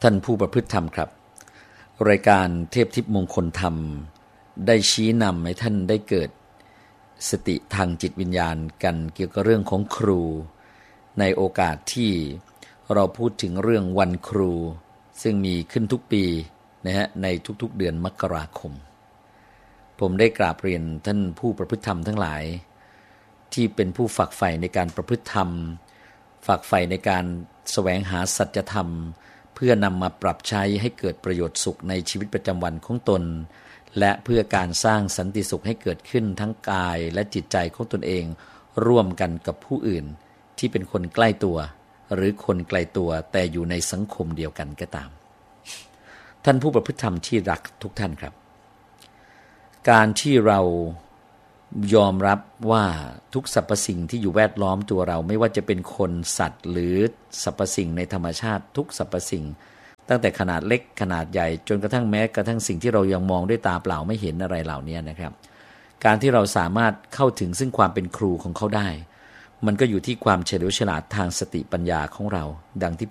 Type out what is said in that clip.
ท่านผู้ประพฤติธรรมครับรายการเทพทิพย์มงคลธรรมได้ชี้นำให้ท่านได้เกิดสติทางจิตวิญญาณกันเกี่ยวกับเรื่องของครูในโอกาสที่เราพูดถึงเรื่องวันครูซึ่งมีขึ้นทุกปีนะฮะในทุกๆเดือนมกราคมผมได้กราบเรียนท่านผู้ประพฤติธรรมทั้งหลายที่เป็นผู้ฝักใฝ่ในการประพฤติธรรมฝักใฝ่ในการแสวงหาสัจธรรมเพื่อนำมาปรับใช้ให้เกิดประโยชน์สุขในชีวิตประจำวันของตนและเพื่อการสร้างสันติสุขให้เกิดขึ้นทั้งกายและจิตใจของตนเองร่วมกันกับผู้อื่นที่เป็นคนใกล้ตัวหรือคนไกลตัวแต่อยู่ในสังคมเดียวกันก็ตามท่านผู้ประพฤติธรรมที่รักทุกท่านครับการที่เรายอมรับว่าทุกสรรพสิ่งที่อยู่แวดล้อมตัวเราไม่ว่าจะเป็นคนสัตว์หรือสรรพสิ่งในธรรมชาติทุกสรรพสิ่งตั้งแต่ขนาดเล็กขนาดใหญ่จนกระทั่งแม้กระทั่งสิ่งที่เรายังมองด้วยตาเปล่าไม่เห็นอะไรเหล่านี้นะครับการที่เราสามารถเข้าถึงซึ่งความเป็นครูของเขาได้มันก็อยู่ที่ความเฉลียวฉลาดทางสติปัญญาของเราดังที่